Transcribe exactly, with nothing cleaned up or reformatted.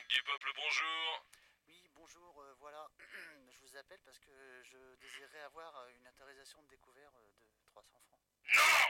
Ligue du Peuple, bonjour. Oui, bonjour, euh, voilà, je vous appelle parce que je désirais avoir euh, une autorisation de découvert euh, de trois cents francs. Non!